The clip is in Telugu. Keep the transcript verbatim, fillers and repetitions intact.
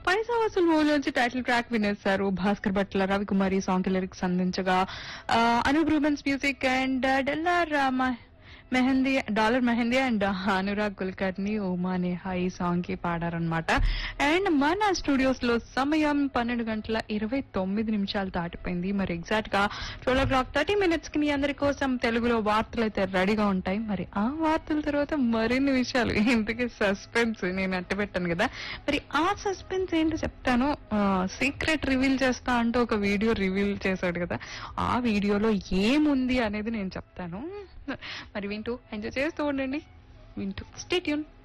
పైసా వసూలు మూవీలోంచి title track వినేశారు. Bhaskar Bhatla Ravikumari song కి లిరిక్స్ అందించగా Anoop Rubens music and డెల్లార్ mehndi dollar mehndi and Anurag Kulkarni Uma Neha ఈ సాంగ్ కి పాడారనమాట. అండ్ మన స్టూడియోస్ లో సమయం పన్నెండు గంటల ఇరవై తొమ్మిది నిమిషాలు దాటిపోయింది. మరి ఎగ్జాక్ట్ గా ట్వెల్వ్ ఓ క్లాక్ థర్టీ మినిట్స్ కి మీ అందరి కోసం తెలుగులో వార్తలు అయితే రెడీగా ఉంటాయి. మరి ఆ వార్తల తర్వాత మరిన్ని విషయాలు, ఇంతకీ సస్పెన్స్ నేను అట్ట పెట్టాను కదా, మరి ఆ సస్పెన్స్ ఏంటో చెప్తాను. సీక్రెట్ రివీల్ చేస్తా అంటూ ఒక వీడియో రివీల్ చేశాడు కదా, ఆ వీడియోలో ఏముంది అనేది నేను చెప్తాను. మరి వింటూ ఎంజాయ్ చేస్తూ ఉండండి, వింటూ స్టే ట్యూన్.